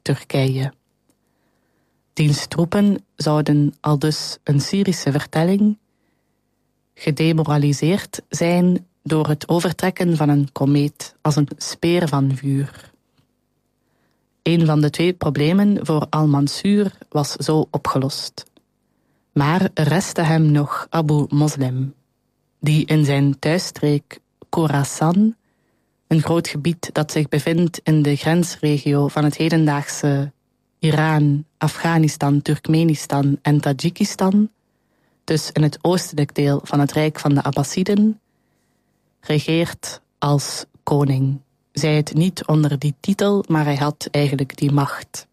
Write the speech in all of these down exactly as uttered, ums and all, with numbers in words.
Turkije. Diens troepen zouden aldus een Syrische vertelling gedemoraliseerd zijn door het overtrekken van een komeet als een speer van vuur. Een van de twee problemen voor al-Mansur was zo opgelost. Maar er restte hem nog Abu Moslem, die in zijn thuisstreek Khorasan, een groot gebied dat zich bevindt in de grensregio van het hedendaagse Iran, Afghanistan, Turkmenistan en Tajikistan, dus in het oostelijk deel van het rijk van de Abbasiden, regeert als koning. Zij het niet onder die titel, maar hij had eigenlijk die macht.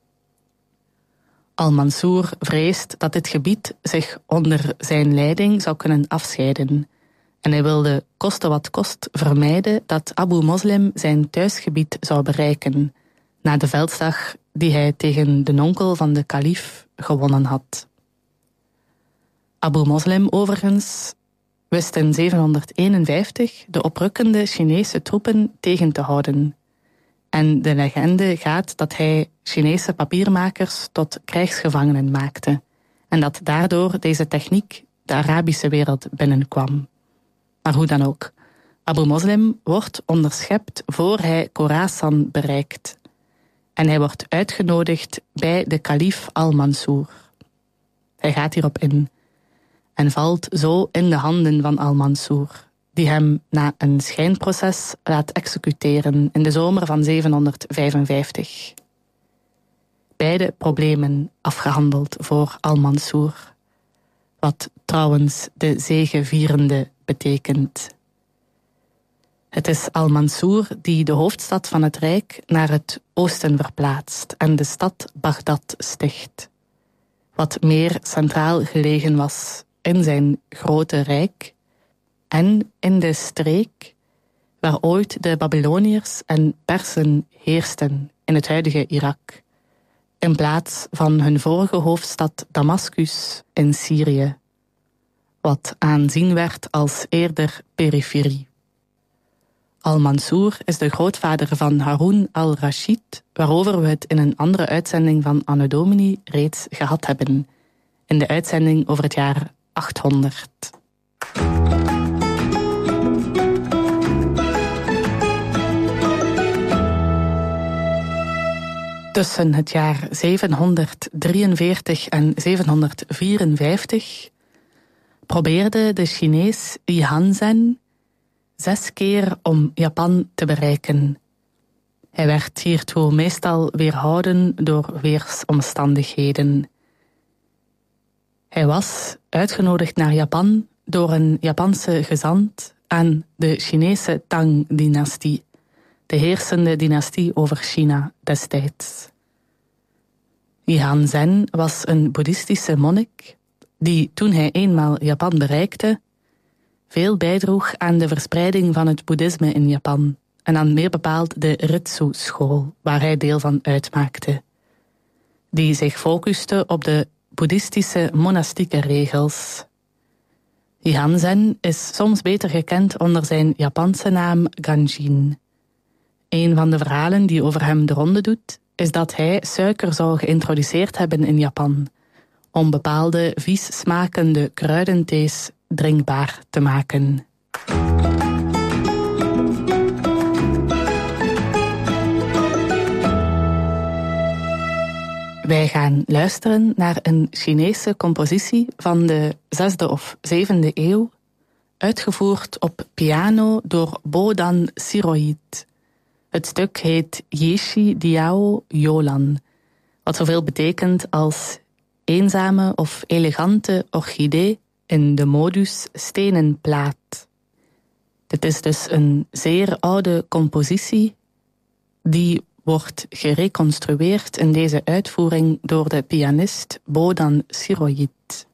Al-Mansur vreest dat dit gebied zich onder zijn leiding zou kunnen afscheiden. En hij wilde koste wat kost vermijden dat Abu Moslem zijn thuisgebied zou bereiken, na de veldslag die hij tegen de onkel van de kalif gewonnen had. Abu Moslem overigens wist in zevenhonderdeenenvijftig de oprukkende Chinese troepen tegen te houden. En de legende gaat dat hij Chinese papiermakers tot krijgsgevangenen maakte en dat daardoor deze techniek de Arabische wereld binnenkwam. Maar hoe dan ook, Abu Moslem wordt onderschept voor hij Khorasan bereikt. En hij wordt uitgenodigd bij de kalif Al-Mansur. Hij gaat hierop in en valt zo in de handen van Al-Mansur, die hem na een schijnproces laat executeren in de zomer van zevenhonderdvijfenvijftig. Beide problemen afgehandeld voor Al-Mansur, wat trouwens de zegevierende betekent. Het is Al-Mansur die de hoofdstad van het Rijk naar het oosten verplaatst en de stad Bagdad sticht, wat meer centraal gelegen was in zijn grote rijk en in de streek waar ooit de Babyloniërs en Persen heersten in het huidige Irak, in plaats van hun vorige hoofdstad Damascus in Syrië, wat aanzien werd als eerder periferie. Al-Mansur is de grootvader van Harun al-Rashid, waarover we het in een andere uitzending van Anno Domini reeds gehad hebben, in de uitzending over het jaar achthonderd. Tussen het jaar zevenhonderddrieënveertig en zevenhonderdvierenvijftig probeerde de Chinees Yi Hanzhen zes keer om Japan te bereiken. Hij werd hiertoe meestal weerhouden door weersomstandigheden. Hij was uitgenodigd naar Japan door een Japanse gezant aan de Chinese Tang-dynastie, de heersende dynastie over China destijds. Yi Hanzhen was een boeddhistische monnik die, toen hij eenmaal Japan bereikte, veel bijdroeg aan de verspreiding van het boeddhisme in Japan en aan meer bepaald de Ritsu-school, waar hij deel van uitmaakte, die zich focuste op de boeddhistische monastieke regels. Yi Hanzhen is soms beter gekend onder zijn Japanse naam Ganjin. Een van de verhalen die over hem de ronde doet, is dat hij suiker zou geïntroduceerd hebben in Japan, om bepaalde vies smakende kruidenthees drinkbaar te maken. Wij gaan luisteren naar een Chinese compositie van de zesde of zevende eeuw, uitgevoerd op piano door Bodan Siroit. Het stuk heet Yeshi Diao Yolan, wat zoveel betekent als eenzame of elegante orchidee in de modus stenen plaat. Dit is dus een zeer oude compositie die wordt gereconstrueerd in deze uitvoering door de pianist Bodan Siroit.